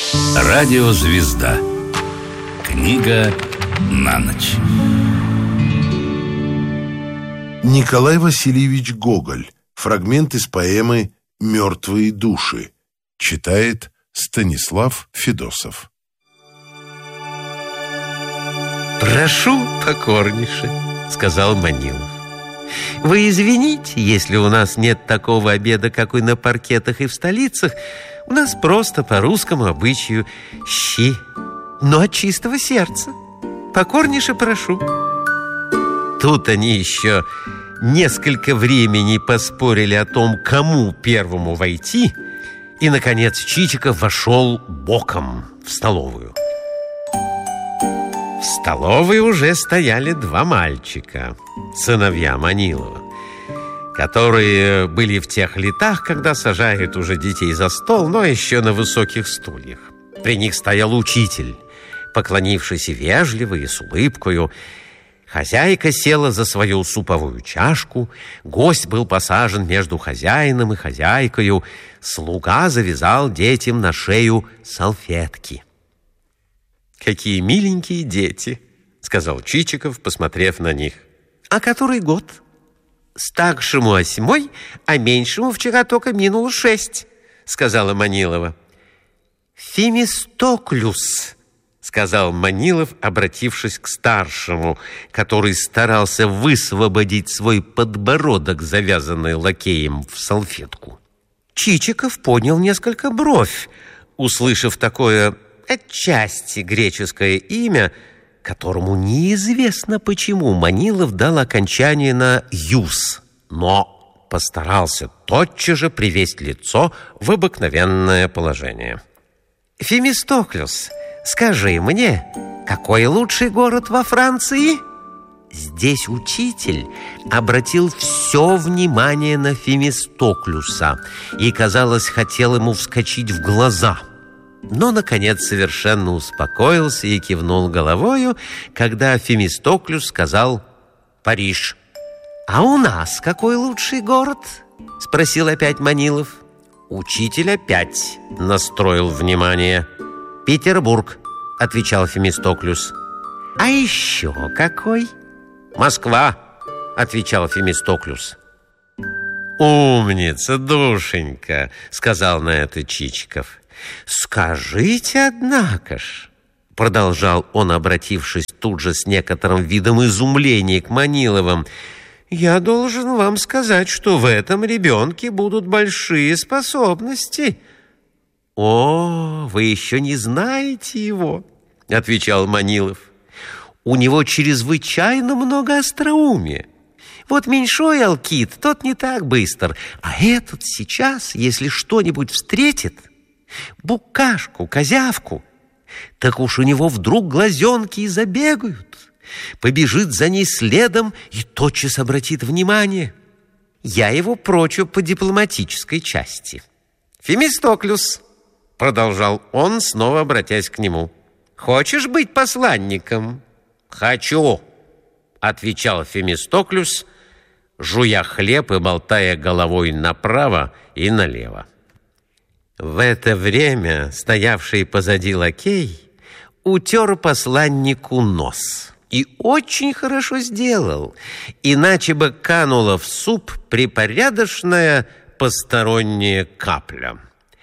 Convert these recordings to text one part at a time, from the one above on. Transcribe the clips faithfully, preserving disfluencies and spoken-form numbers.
Радиозвезда. Книга на ночь. Николай Васильевич Гоголь. Фрагмент из поэмы «Мертвые души». Читает Станислав Федосов. «Прошу покорнейше», — сказал Манилов. «Вы извините, если у нас нет такого обеда, какой на паркетах и в столицах. У нас просто по русскому обычаю щи, но от чистого сердца. Покорнейше прошу». Тут они еще несколько времени поспорили о том, кому первому войти, и, наконец, Чичиков вошел боком в столовую. В столовой уже стояли два мальчика, сыновья Манилова, которые были в тех летах, когда сажают уже детей за стол, но еще на высоких стульях. При них стоял учитель, поклонившийся вежливо и с улыбкою. Хозяйка села за свою суповую чашку, гость был посажен между хозяином и хозяйкою, слуга завязал детям на шею салфетки. «Какие миленькие дети», — сказал Чичиков, посмотрев на них. «А который год?» «Старшему восьмой, а меньшему вчера только минуло шесть», — сказала Манилова. «Фемистоклюс», — сказал Манилов, обратившись к старшему, который старался высвободить свой подбородок, завязанный лакеем в салфетку. Чичиков поднял несколько бровь, услышав такое отчасти греческое имя, которому неизвестно почему Манилов дал окончание на «юс», но постарался тотчас же привести лицо в обыкновенное положение. «Фемистоклюс, скажи мне, какой лучший город во Франции?» Здесь учитель обратил все внимание на Фемистоклюса и, казалось, хотел ему вскочить в глаза. Но, наконец, совершенно успокоился и кивнул головою, когда Фемистоклюс сказал «Париж». «А у нас какой лучший город?» — спросил опять Манилов. Учитель опять настроил внимание. «Петербург», — отвечал Фемистоклюс. «А еще какой?» «Москва», — отвечал Фемистоклюс. «Умница, душенька», — сказал на это Чичиков. «Скажите, однако ж», — продолжал он, обратившись тут же с некоторым видом изумления к Маниловым, «я должен вам сказать, что в этом ребенке будут большие способности». «О, вы еще не знаете его», — отвечал Манилов. «У него чрезвычайно много остроумия. Вот меньшой Алкид, тот не так быстр, а этот сейчас, если что-нибудь встретит, букашку, козявку, так уж у него вдруг глазенки и забегают, побежит за ней следом и тотчас обратит внимание. Я его прочу по дипломатической части. Фемистоклюс», — продолжал он, снова обратясь к нему, — «хочешь быть посланником?» «Хочу», — отвечал Фемистоклюс, жуя хлеб и болтая головой направо и налево. В это время стоявший позади лакей утер посланнику нос. И очень хорошо сделал, иначе бы канула в суп припорядочная посторонняя капля.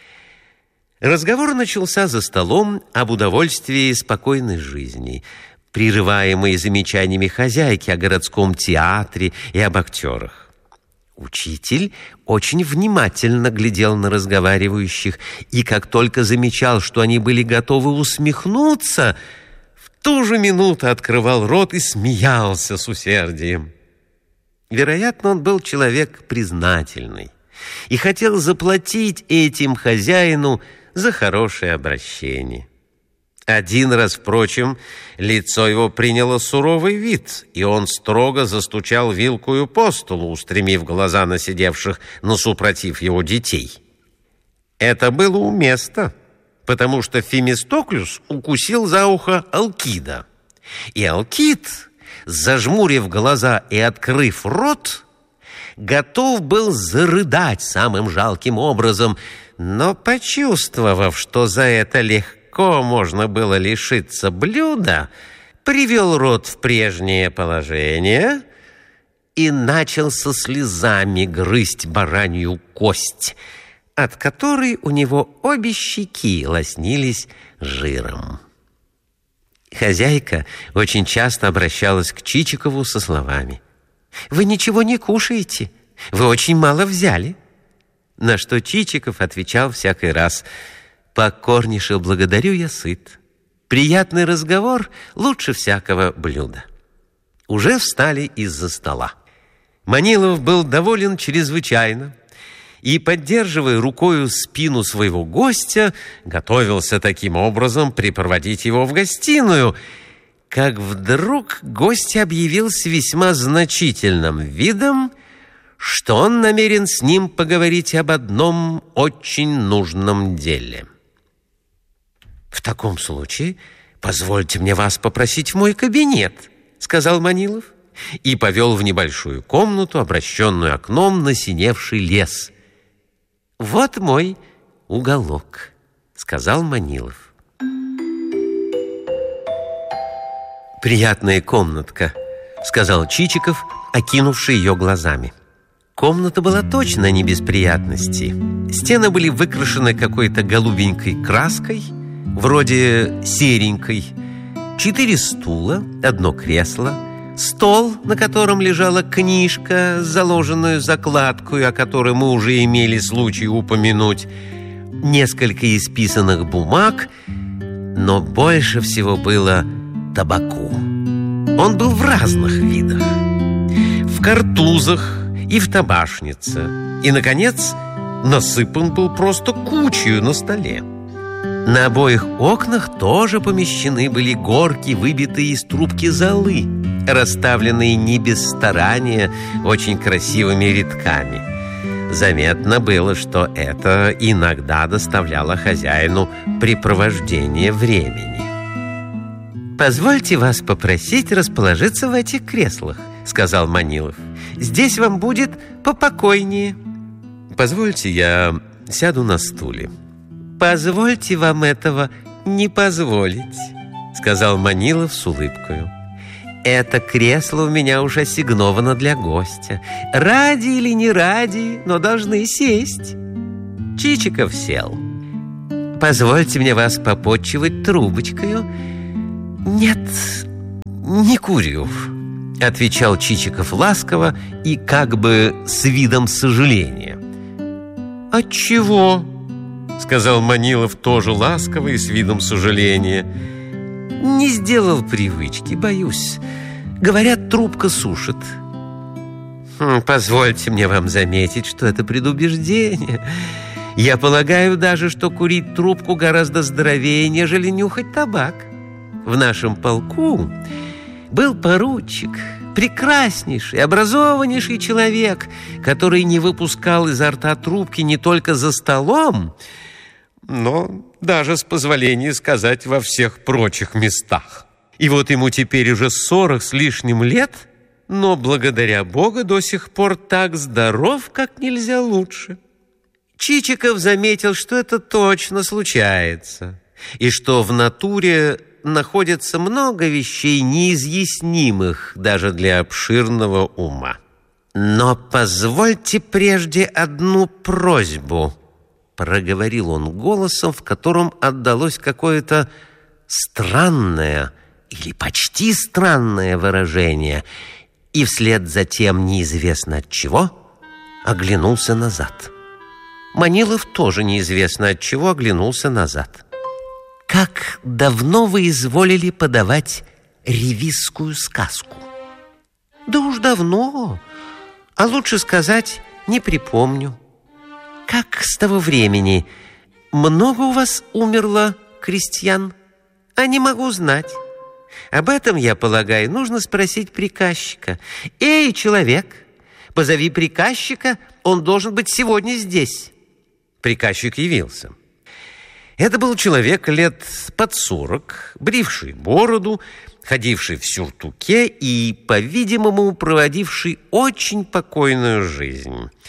Разговор начался за столом об удовольствии спокойной жизни, прерываемый замечаниями хозяйки о городском театре и об актерах. Учитель очень внимательно глядел на разговаривающих, и как только замечал, что они были готовы усмехнуться, в ту же минуту открывал рот и смеялся с усердием. Вероятно, он был человек признательный и хотел заплатить этим хозяину за хорошее обращение. Один раз, впрочем, лицо его приняло суровый вид, и он строго застучал вилкою по столу, устремив глаза на сидевших насупротив его детей. Это было уместно, потому что Фемистоклюс укусил за ухо Алкида. И Алкид, зажмурив глаза и открыв рот, готов был зарыдать самым жалким образом, но, почувствовав, что за это легко можно было лишиться блюда, привел рот в прежнее положение и начал со слезами грызть баранью кость, от которой у него обе щеки лоснились жиром. Хозяйка очень часто обращалась к Чичикову со словами: «Вы ничего не кушаете, вы очень мало взяли». На что Чичиков отвечал всякий раз: «Покорнейше благодарю, я сыт. Приятный разговор лучше всякого блюда». Уже встали из-за стола. Манилов был доволен чрезвычайно и, поддерживая рукою спину своего гостя, готовился таким образом припроводить его в гостиную, как вдруг гость объявился весьма значительным видом, что он намерен с ним поговорить об одном очень нужном деле. «В таком случае позвольте мне вас попросить в мой кабинет», — сказал Манилов, и повел в небольшую комнату, обращенную окном на синевший лес. «Вот мой уголок», — сказал Манилов. «Приятная комнатка», — сказал Чичиков, окинувший ее глазами. Комната была точно не без приятностей. Стены были выкрашены какой-то голубенькой краской, вроде серенькой. Четыре стула, одно кресло, стол, на котором лежала книжка с заложенную закладкой, о которой мы уже имели случай упомянуть, несколько исписанных бумаг, но больше всего было табаку. Он был в разных видах: в картузах и в табашнице, и, наконец, насыпан был просто кучей на столе. На обоих окнах тоже помещены были горки, выбитые из трубки золы, расставленные не без старания очень красивыми рядками. Заметно было, что это иногда доставляло хозяину препровождение времени. «Позвольте вас попросить расположиться в этих креслах», — сказал Манилов. «Здесь вам будет попокойнее». «Позвольте, я сяду на стуле». «Позвольте вам этого не позволить», — сказал Манилов с улыбкою. «Это кресло у меня уже ассигновано для гостя. Ради или не ради, но должны сесть». Чичиков сел. «Позвольте мне вас попотчевать трубочкою». «Нет, не курю», — отвечал Чичиков ласково и как бы с видом сожаления. «Отчего?» — сказал Манилов тоже ласково и с видом сожаления. «Не сделал привычки, боюсь. Говорят, трубка сушит». «Позвольте мне вам заметить, что это предубеждение. Я полагаю даже, что курить трубку гораздо здоровее, нежели нюхать табак. В нашем полку был поручик, прекраснейший, образованнейший человек, который не выпускал изо рта трубки не только за столом, но даже, с позволения сказать, во всех прочих местах. И вот ему теперь уже сорок с лишним лет, но, благодаря Богу, до сих пор так здоров, как нельзя лучше». Чичиков заметил, что это точно случается, и что в натуре находится много вещей неизъяснимых даже для обширного ума. «Но позвольте прежде одну просьбу», — проговорил он голосом, в котором отдалось какое-то странное или почти странное выражение, и вслед за тем, неизвестно от чего, оглянулся назад. Манилов тоже неизвестно от чего оглянулся назад. «Как давно вы изволили подавать ревизскую сказку?» «Да уж давно, а лучше сказать, не припомню». «Как с того времени? Много у вас умерло крестьян?» «А не могу знать. Об этом, я полагаю, нужно спросить приказчика». «Эй, человек, позови приказчика, он должен быть сегодня здесь». Приказчик явился. Это был человек лет под сорок, бривший бороду, ходивший в сюртуке и, по-видимому, проводивший очень покойную жизнь.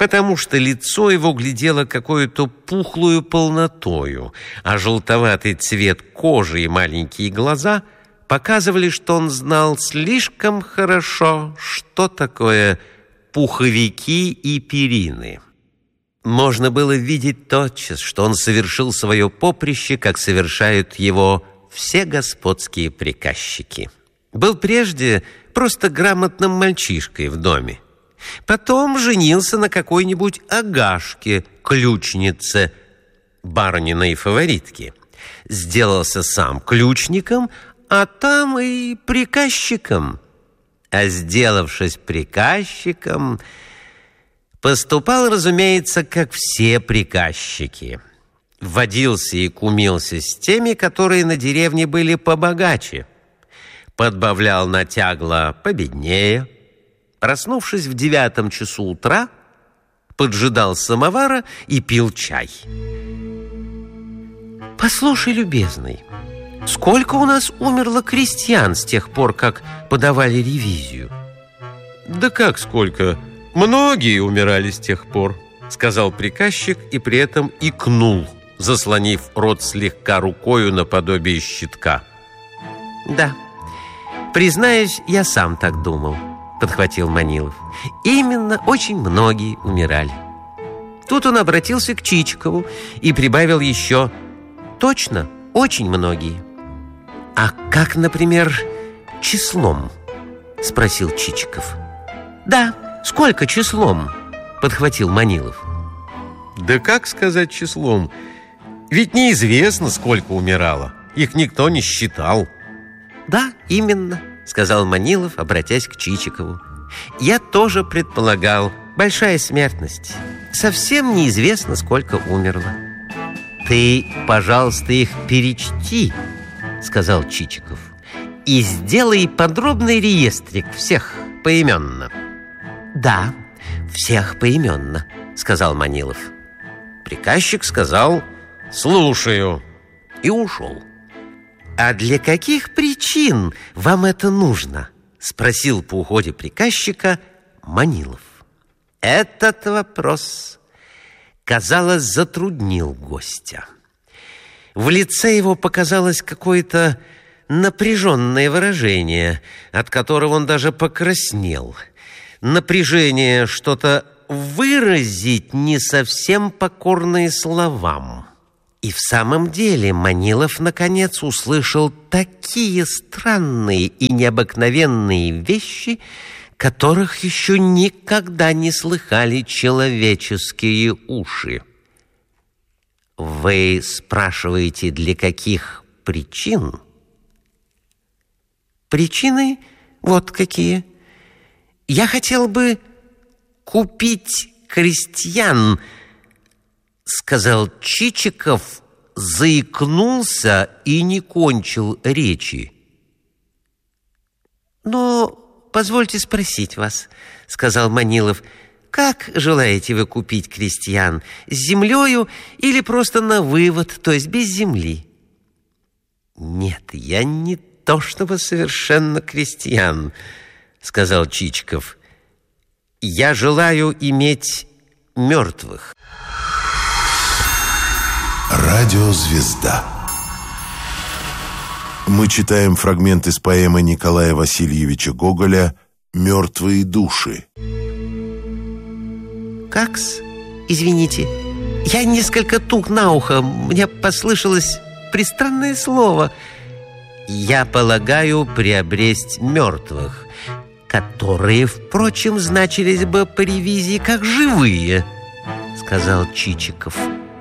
потому что лицо его глядело какую-то пухлую полнотою, а желтоватый цвет кожи и маленькие глаза показывали, что он знал слишком хорошо, что такое пуховики и перины. Можно было видеть тотчас, что он совершил свое поприще, как совершают его все господские приказчики. Был прежде просто грамотным мальчишкой в доме. Потом женился на какой-нибудь Агашке, ключнице, барыниной фаворитке. Сделался сам ключником, а там и приказчиком. А сделавшись приказчиком, поступал, разумеется, как все приказчики. Водился и кумился с теми, которые на деревне были побогаче. Подбавлял на тягло победнее. Проснувшись в девятом часу утра, поджидал самовара и пил чай. «Послушай, любезный, сколько у нас умерло крестьян с тех пор, как подавали ревизию?» «Да как сколько? Многие умирали с тех пор», — сказал приказчик и при этом икнул, заслонив рот слегка рукою наподобие щитка. «Да, признаюсь, я сам так думал», — подхватил Манилов. «Именно, очень многие умирали». Тут он обратился к Чичикову и прибавил еще: «Точно, очень многие». «А как, например, числом?» — спросил Чичиков. «Да, сколько числом?» — подхватил Манилов. «Да как сказать числом? Ведь неизвестно, сколько умирало. Их никто не считал». «Да, именно», — сказал Манилов, обратясь к Чичикову. «Я тоже предполагал. Большая смертность. Совсем неизвестно, сколько умерло». «Ты, пожалуйста, их перечти», — сказал Чичиков, «и сделай подробный реестрик всех поименно». «Да, всех поименно», — сказал Манилов. Приказчик сказал: «Слушаю», и ушел. «А для каких причин вам это нужно?» — спросил по уходе приказчика Манилов. Этот вопрос, казалось, затруднил гостя. В лице его показалось какое-то напряженное выражение, от которого он даже покраснел. Напряжение что-то выразить, не совсем покорные словам. И в самом деле Манилов наконец услышал такие странные и необыкновенные вещи, которых еще никогда не слыхали человеческие уши. Вы спрашиваете, для каких причин? Причины вот какие. Я хотел бы купить крестьян, сказал Чичиков, заикнулся и не кончил речи. Но позвольте спросить вас, сказал Манилов, как желаете вы купить крестьян? С землею или просто на вывод, то есть без земли? Нет, я не то чтобы совершенно крестьян, сказал Чичиков. Я желаю иметь мертвых. Радиозвезда. Мы читаем фрагмент из поэмы Николая Васильевича Гоголя «Мертвые души». Как-с? Извините, я несколько тук на ухо, мне послышалось пристранное слово. Я полагаю приобресть мертвых, которые, впрочем, значились бы по ревизии как живые, сказал Чичиков.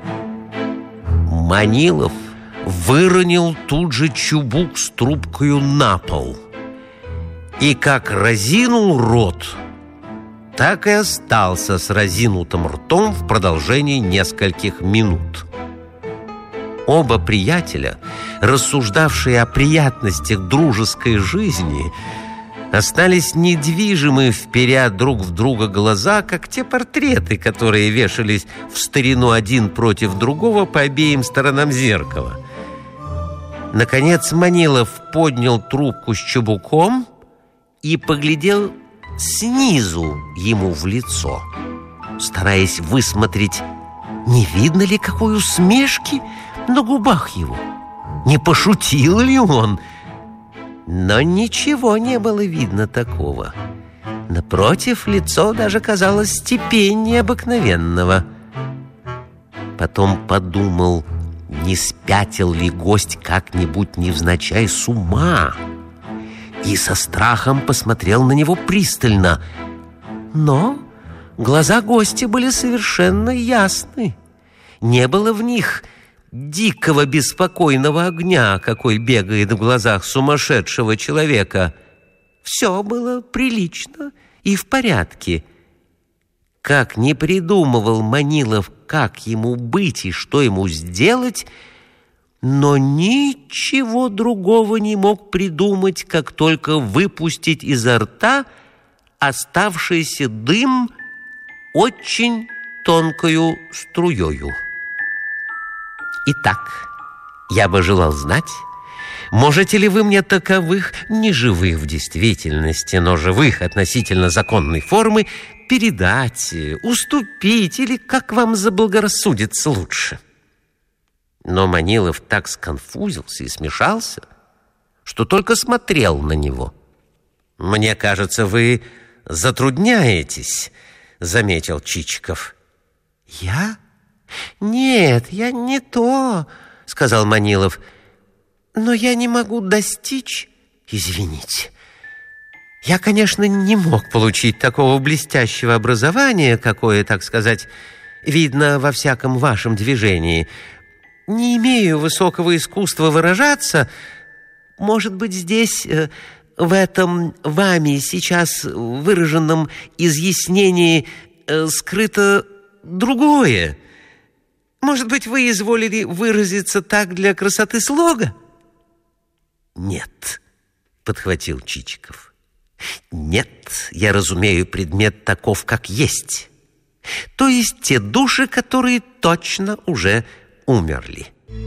Манилов выронил тут же чубук с трубкою на пол и как разинул рот, так и остался с разинутым ртом в продолжении нескольких минут. Оба приятеля, рассуждавшие о приятностях дружеской жизни, остались недвижимы, вперя друг в друга глаза, как те портреты, которые вешались в старину один против другого по обеим сторонам зеркала. Наконец Манилов поднял трубку с чубуком и поглядел снизу ему в лицо. стараясь высмотреть, не видно ли какой усмешки на губах его, не пошутил ли он. Но ничего не было видно такого. Напротив, лицо даже казалось степеннее обыкновенного. Потом подумал, не спятил ли гость как-нибудь невзначай с ума, и со страхом посмотрел на него пристально. Но глаза гостя были совершенно ясны. Не было в них дикого беспокойного огня, какой бегает в глазах сумасшедшего человека. Все было прилично и в порядке. Как не придумывал Манилов, как ему быть и что ему сделать, но ничего другого не мог придумать, как только выпустить изо рта оставшийся дым очень тонкою струёю. Итак, я бы желал знать, можете ли вы мне таковых, не живых в действительности, но живых относительно законной формы, передать, уступить или как вам заблагорассудится лучше? Но Манилов так сконфузился и смешался, что только смотрел на него. «Мне кажется, вы затрудняетесь», — заметил Чичиков. «Я? Нет, я не то», — сказал Манилов. «Но я не могу достичь, извините. Я, конечно, не мог получить такого блестящего образования, какое, так сказать, видно во всяком вашем движении. Не имею высокого искусства выражаться. Может быть, здесь, в этом вами сейчас выраженном изъяснении, скрыто другое. Может быть, вы изволили выразиться так для красоты слога?» «Нет», — подхватил Чичиков. «Нет, я разумею предмет таков, как есть. То есть те души, которые точно уже умерли».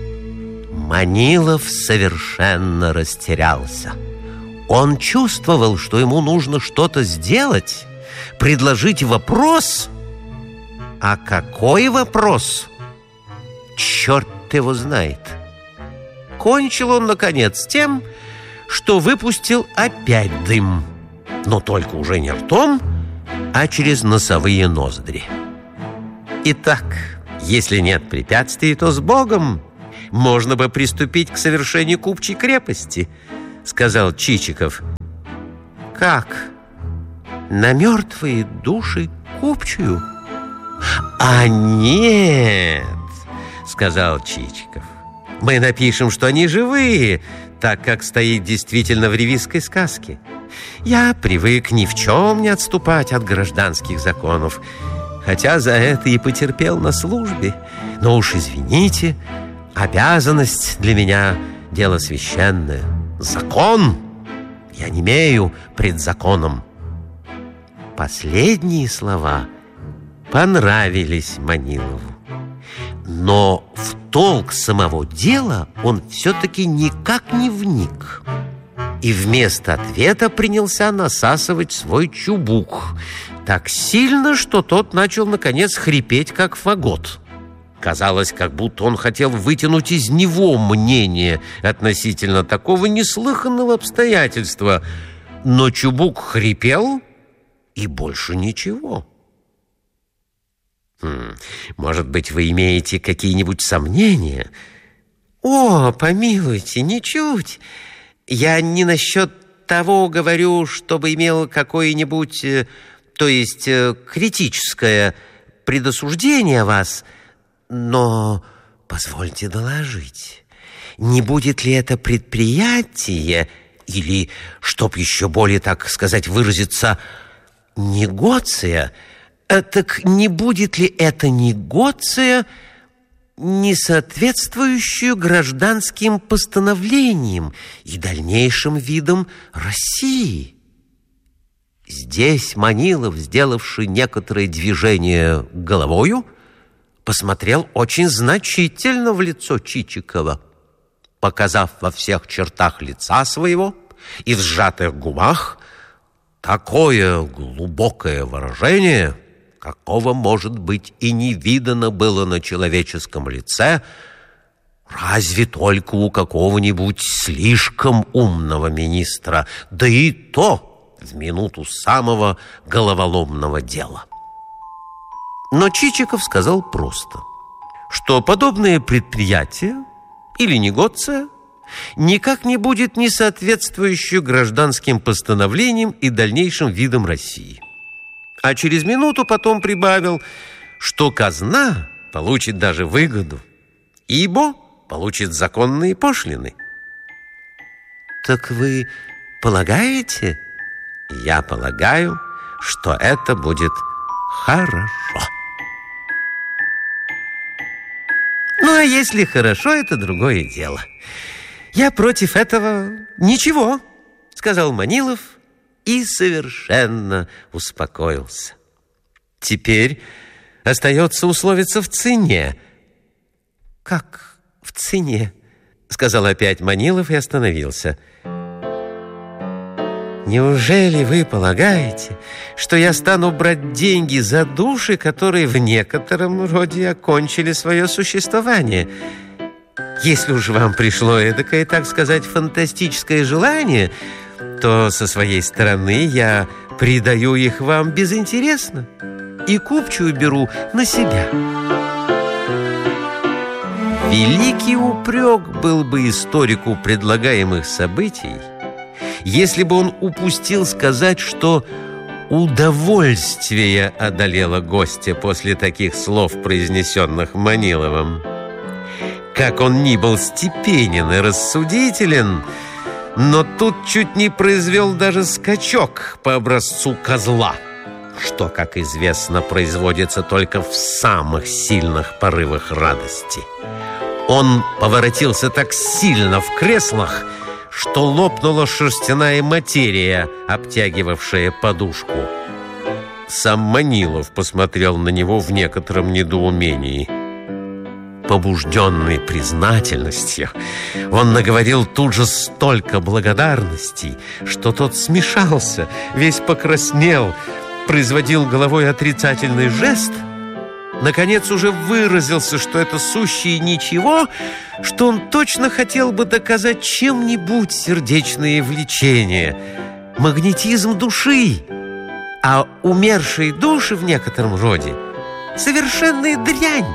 Манилов совершенно растерялся. Он чувствовал, что ему нужно что-то сделать, предложить вопрос. А какой вопрос? Черт его знает. Кончил он, наконец, тем, что выпустил опять дым, но только уже не ртом, а через носовые ноздри. «Итак, если нет препятствий, то с Богом можно бы приступить к совершению купчей крепости», — сказал Чичиков. «Как? На мертвые души купчую?» «А нет», — сказал Чичиков. «Мы напишем, что они живые, так как стоит действительно в ревизской сказке. Я привык ни в чем не отступать от гражданских законов, хотя за это и потерпел на службе. Но уж извините, обязанность для меня — дело священное. Закон! Я не имею пред законом». Последние слова понравились Манилову. Но в толк самого дела он все-таки никак не вник. И вместо ответа принялся насасывать свой чубук так сильно, что тот начал, наконец, хрипеть, как фагот. Казалось, как будто он хотел вытянуть из него мнение относительно такого неслыханного обстоятельства. Но чубук хрипел, и больше ничего. Хм, может быть, вы имеете какие-нибудь сомнения? О, помилуйте, ничуть. Я не насчет того говорю, чтобы имел какое-нибудь, то есть критическое предосуждение о вас, но позвольте доложить, не будет ли это предприятие, или, чтоб еще более, так сказать, выразиться, негоция, так не будет ли это негоция, не соответствующую гражданским постановлениям и дальнейшим видам России? Здесь Манилов, сделавший некоторое движение головою, посмотрел очень значительно в лицо Чичикова, показав во всех чертах лица своего и в сжатых губах такое глубокое выражение, какого, может быть, и не видано было на человеческом лице, разве только у какого-нибудь слишком умного министра, да и то в минуту самого головоломного дела. Но Чичиков сказал просто, что подобное предприятие или негоция никак не будет не соответствующее гражданским постановлениям и дальнейшим видам России. А через минуту потом прибавил, что казна получит даже выгоду, ибо получит законные пошлины. Так вы полагаете? Я полагаю, что это будет хорошо. Ну, а если хорошо, это другое дело. Я против этого ничего, сказал Манилов и совершенно успокоился. Теперь остается условиться в цене. Как в цене? Сказал опять Манилов и остановился. Неужели вы полагаете, что я стану брать деньги за души, которые в некотором роде окончили свое существование? Если уж вам пришло эдакое, так сказать, фантастическое желание, то со своей стороны я придаю их вам безинтересно и купчую беру на себя. Великий упрек был бы историку предлагаемых событий, если бы он упустил сказать, что удовольствие одолело гостя после таких слов, произнесенных Маниловым. Как он ни был степенен и рассудителен, но тут чуть не произвел даже скачок по образцу козла, что, как известно, производится только в самых сильных порывах радости. Он поворотился так сильно в креслах, что лопнула шерстяная материя, обтягивавшая подушку. Сам Манилов посмотрел на него в некотором недоумении. Побужденный признательностью, он наговорил тут же столько благодарностей, что тот смешался, весь покраснел, производил головой отрицательный жест, наконец уже выразился, что это сущее ничего, что он точно хотел бы доказать чем-нибудь сердечное влечение, магнетизм души, а умершие души в некотором роде совершенная дрянь.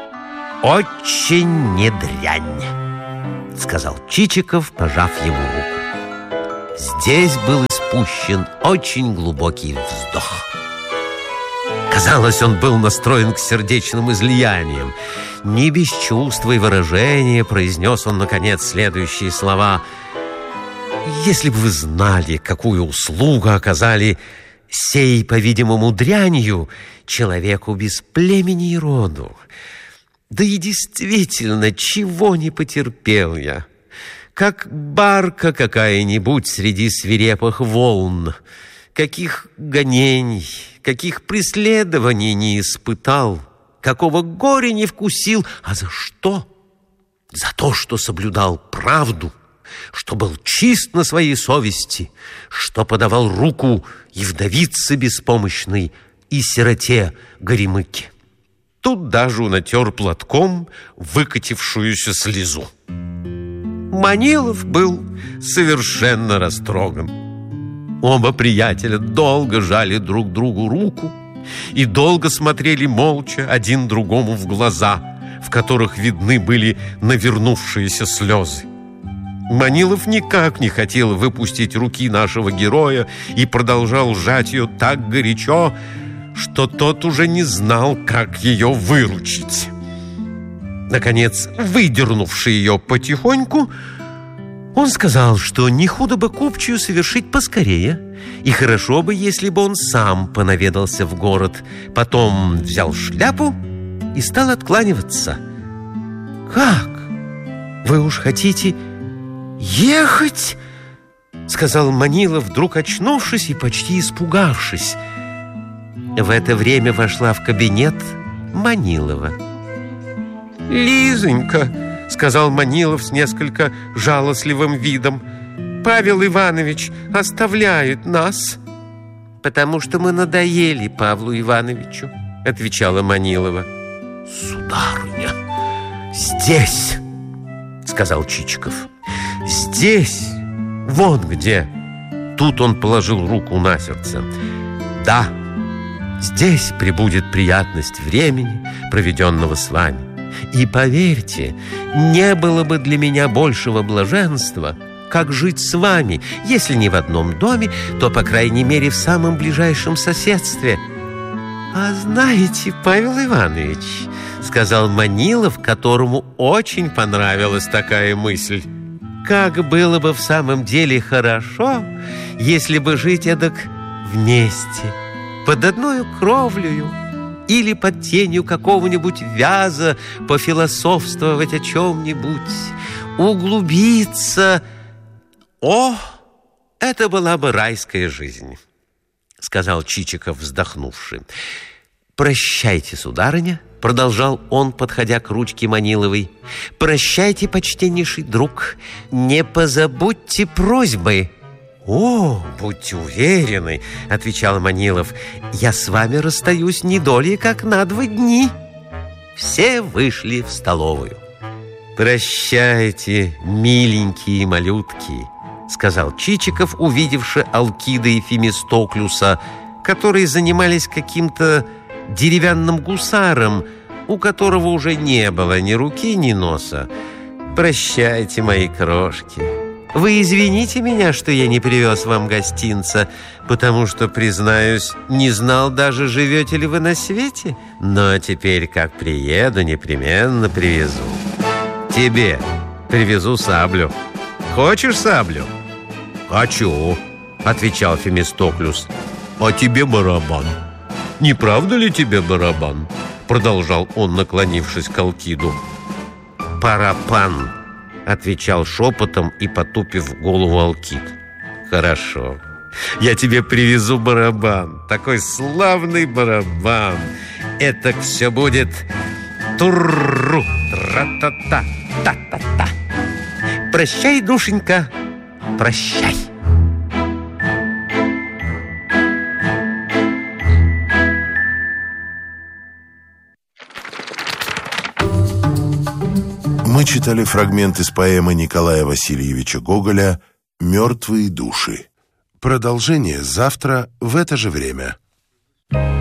«Очень не дрянь», — сказал Чичиков, пожав ему руку. Здесь был испущен очень глубокий вздох. Казалось, он был настроен к сердечным излияниям. Не без чувства и выражения произнес он, наконец, следующие слова. «Если бы вы знали, какую услугу оказали сей, по-видимому, дрянью человеку без племени и роду! Да и действительно, чего не потерпел я, как барка какая-нибудь среди свирепых волн, каких гонений, каких преследований не испытал, какого горя не вкусил, а за что? За то, что соблюдал правду, что был чист на своей совести, что подавал руку и вдовице беспомощной, и сироте Горемыке. Тут даже он отер платком выкатившуюся слезу. Манилов был совершенно растроган. Оба приятеля долго жали друг другу руку и долго смотрели молча один другому в глаза, в которых видны были навернувшиеся слезы. Манилов никак не хотел выпустить руки нашего героя и продолжал сжать ее так горячо, что тот уже не знал, как ее выручить. Наконец, выдернувши ее потихоньку, он сказал, что не худо бы купчую совершить поскорее, и хорошо бы, если бы он сам понаведался в город. Потом взял шляпу и стал откланиваться. «Как? Вы уж хотите ехать?» — сказал Манилов, вдруг очнувшись и почти испугавшись. В это время вошла в кабинет Манилова. «Лизонька», — сказал Манилов с несколько жалостливым видом, «Павел Иванович оставляет нас». «Потому что мы надоели Павлу Ивановичу. — отвечала Манилова. «Сударыня, здесь!» — сказал Чичиков. «Здесь! Вон где!» Тут он положил руку на сердце. «Да, здесь пребудет приятность времени, проведенного с вами. И поверьте, не было бы для меня большего блаженства, как жить с вами, если не в одном доме, то, по крайней мере, в самом ближайшем соседстве». «А знаете, Павел Иванович, — сказал Манилов, которому очень понравилась такая мысль, — как было бы в самом деле хорошо, если бы жить эдак вместе, под одной кровлею или под тенью какого-нибудь вяза пофилософствовать о чем-нибудь, углубиться. О, это была бы райская жизнь!» — сказал Чичиков, вздохнувши. «Прощайте, сударыня, — продолжал он, подходя к ручке Маниловой, — прощайте, почтеннейший друг, не позабудьте просьбы». «О, будьте уверены, — отвечал Манилов, — я с вами расстаюсь не долей, как на два дни». Все вышли в столовую. «Прощайте, миленькие малютки, — сказал Чичиков, увидевши Алкида и Фемистоклюса, которые занимались каким-то деревянным гусаром, у которого уже не было ни руки, ни носа. Прощайте, мои крошки. Вы извините меня, что я не привез вам гостинца, потому что, признаюсь, не знал даже, живете ли вы на свете. Но теперь, как приеду, непременно привезу. Тебе привезу саблю. Хочешь саблю?» «Хочу», — отвечал Фемистоклюс. «А тебе барабан. Не правда ли тебе барабан?» — продолжал он, наклонившись к Алкиду. «Парапан», — отвечал шепотом и потупив голову Алкид. «Хорошо, я тебе привезу барабан, такой славный барабан. Это все будет турру, тра-та-та, та-та-та. Прощай, душенька, прощай». Мы читали фрагмент из поэмы Николая Васильевича Гоголя «Мертвые души». Продолжение завтра в это же время.